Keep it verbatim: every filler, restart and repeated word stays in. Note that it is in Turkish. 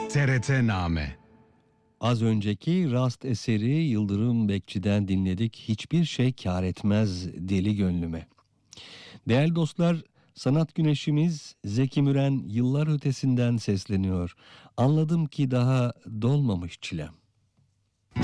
T R T Name. Az önceki rast eseri Yıldırım Bekçi'den dinledik. Hiçbir şey kâr etmez deli gönlüme. Değerli dostlar, sanat güneşimiz Zeki Müren yıllar ötesinden sesleniyor. Anladım ki daha dolmamış çilem.